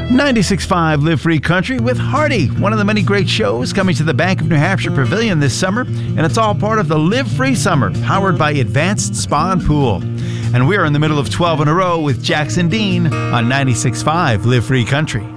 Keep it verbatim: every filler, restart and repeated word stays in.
ninety-six point five Live Free Country with Hardy, one of the many great shows coming to the Bank of New Hampshire Pavilion this summer, and it's all part of the Live Free Summer, powered by Advanced Spa and Pool. And we are in the middle of twelve in a row with Jackson Dean on ninety-six point five Live Free Country.